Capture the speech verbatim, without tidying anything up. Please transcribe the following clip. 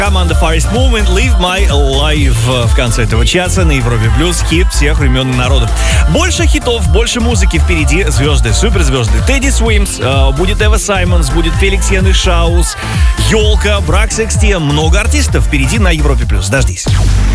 Команда Far East Movement, Live My Life в конце этого часа на Европе Плюс. Хит всех времен и народов. Больше хитов, больше музыки впереди. Звезды, суперзвезды. Тедди Свимс, э, будет Эва Саймонс, будет Феликс Ян и Шаус, Ёлка, Брак Секстен. Много артистов впереди на Европе Плюс. Дождись.